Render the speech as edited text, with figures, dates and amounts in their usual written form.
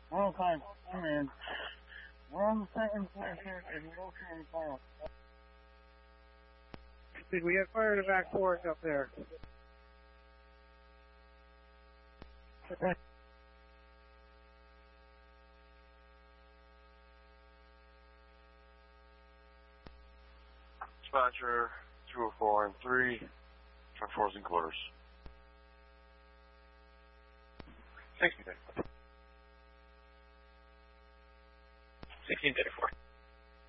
Okay, come in. We're on the second floor here in Wilshire Park. Did we get fire to back force up there? Dispatcher 204 and 3, truck 4's in quarters. 1634.